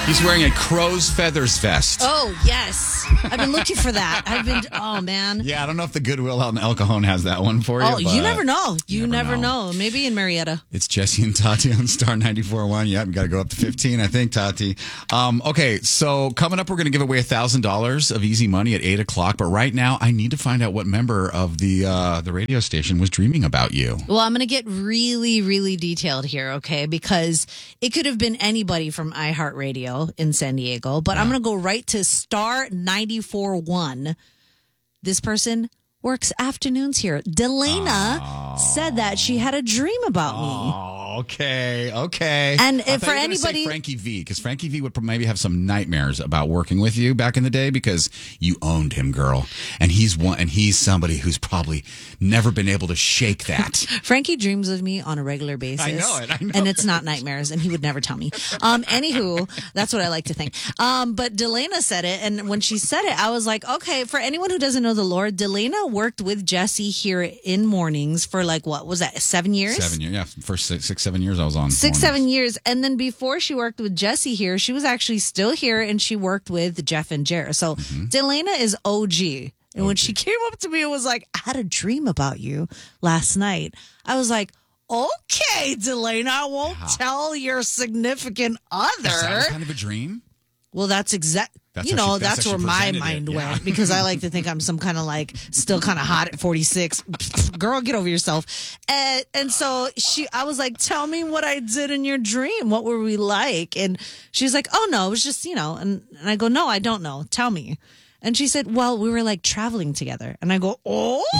He's wearing a crow's feathers vest. Oh, yes. I've been looking for that. Oh, man. Yeah, I don't know if the Goodwill out in El Cajon has that one for you. Oh, you never know. You never know. Maybe in Marietta. It's Jesse and Tati on Star 94.1. Yep, we got to go up to 15, I think, Tati. Okay, so coming up, we're going to give away $1,000 of easy money at 8 o'clock. But right now, I need to find out what member of the radio station was dreaming about you. Well, I'm going to get really, really detailed here, okay? Because it could have been anybody from iHeartRadio in San Diego, but I'm going to go right to Star 94.1. This person works afternoons here. Delana said that she had a dream about me. Okay. And I for anybody, Frankie V, because Frankie V would maybe have some nightmares about working with you back in the day because you owned him, girl, and he's somebody who's probably never been able to shake that. Frankie dreams of me on a regular basis. I know it. And it's not nightmares, and he would never tell me. Anywho, that's what I like to think. But Delana said it, and when she said it, I was like, okay. For anyone who doesn't know the Lord, Delana worked with Jesse here in mornings for what was that? 7 years? 7 years, yeah. First 6-7 years I was on. 6-7 years. And then before she worked with Jesse here, she was actually still here and she worked with Jeff and Jer. So Delana is OG. And when she came up to me and was like, I had a dream about you last night, I was like, okay, Delana, I won't tell your significant other. Is that kind of a dream? Well, that's that's where my mind went, because I like to think I'm some kind of still kind of hot at 46. Girl, get over yourself. And so I was like, tell me what I did in your dream. What were we like? And she was like, oh no, it was just, and I go, no, I don't know. Tell me. And she said, well, we were traveling together. And I go,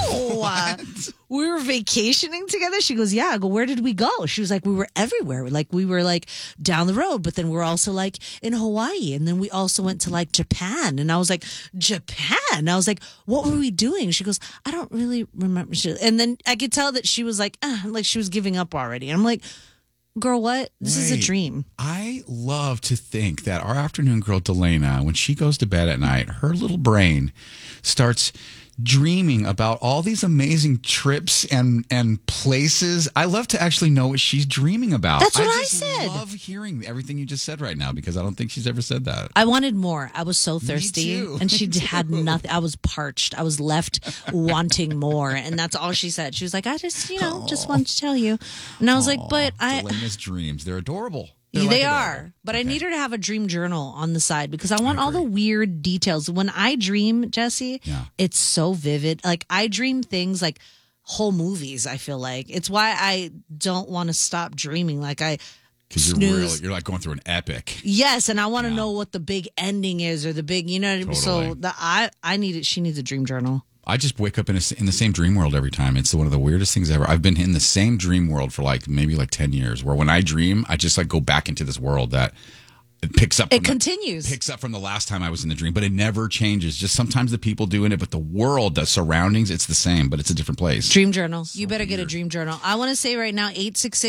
we were vacationing together? She goes, yeah. I go, where did we go? She was like, we were everywhere. We were down the road, but then we're also in Hawaii. And then we also went to Japan. And I was like, Japan? I was like, what were we doing? She goes, I don't really remember. And then I could tell that she was she was giving up already. And I'm like, girl, what? This is a dream. I love to think that our afternoon girl, Delana, when she goes to bed at night, her little brain starts dreaming about all these amazing trips and places. I love to actually know what she's dreaming about. That's what I said. I love hearing everything you just said right now, because I don't think she's ever said that. I wanted more. I was so thirsty. Me too. And she had nothing. I was parched. I was left wanting more. And that's all she said. She was like, I just, just wanted to tell you. And I was like, but Delana's dreams, they're adorable. They are. But I need her to have a dream journal on the side, because I want all the weird details. When I dream, Jesse, it's so vivid. I dream things whole movies, I feel like. It's why I don't want to stop dreaming. Because you're going through an epic. Yes, and I want to know what the big ending is, or the big, Totally. So I need it. She needs a dream journal. I just wake up in the same dream world every time. It's one of the weirdest things ever. I've been in the same dream world for maybe 10 years, where when I dream, I just go back into this world that it picks up. Picks up from the last time I was in the dream, but it never changes. Just sometimes the people doing it, but the world, the surroundings, it's the same, but it's a different place. Dream journal. You better get a dream journal. I want to say right now,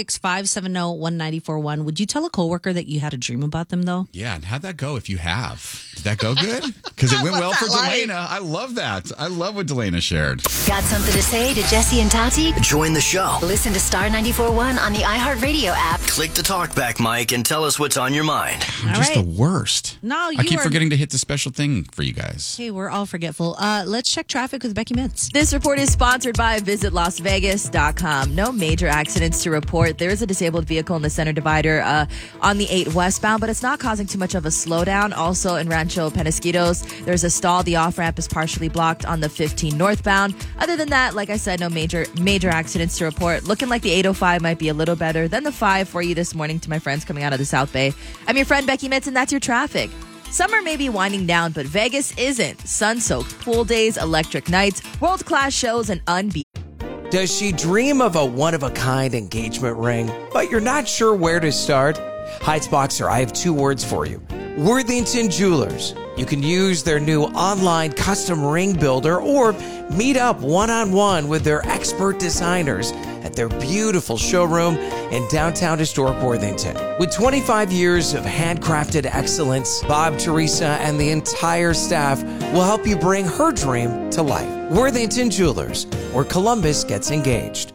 866-570-1941. Would you tell a coworker that you had a dream about them, though? Yeah, and how'd that go if you have? Did that go good? Because it went well for Delana. I love that. I love what Delana shared. Got something to say to Jesse and Tati? Join the show. Listen to Star 94.1 on the iHeartRadio app. Click the talkback mic and tell us what's on your mind. I'm just the worst. No, I keep forgetting to hit the special thing for you guys. Hey, we're all forgetful. Let's check traffic with Becky Mitz. This report is sponsored by visitlasvegas.com. No major accidents to report. There is a disabled vehicle in the center divider on the 8 westbound, but it's not causing too much of a slowdown. Also in Rancho Penasquitos, there's a stall. The off-ramp is partially blocked on the 15 northbound. Other than that, like I said, no major accidents to report. Looking like the 805 might be a little better than the 5 for you this morning to my friends coming out of the South Bay. I'm your friend Becky Mitz, and that's your traffic. Summer may be winding down, but Vegas isn't. Sun-soaked pool days, electric nights, world-class shows, and unbeatable. Does she dream of a one-of-a-kind engagement ring, but you're not sure where to start? Heights Boxer, I have 2 words for you. Worthington Jewelers. You can use their new online custom ring builder or meet up one-on-one with their expert designers at their beautiful showroom in downtown historic Worthington. With 25 years of handcrafted excellence, Bob, Teresa, and the entire staff will help you bring her dream to life. Worthington Jewelers, where Columbus gets engaged.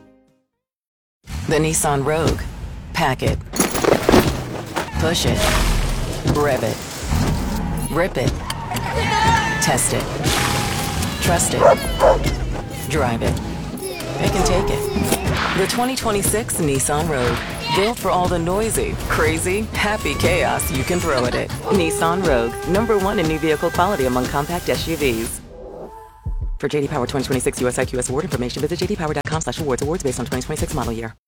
The Nissan Rogue. Pack it. Push it. Rev it. Rip it. Test it. Trust it. Drive it. They can take it. The 2026 Nissan Rogue. Built for all the noisy, crazy, happy chaos you can throw at it. Nissan Rogue. #1 in new vehicle quality among compact SUVs. For JD Power 2026 US IQS award information, visit jdpower.com/awards. Awards based on 2026 model year.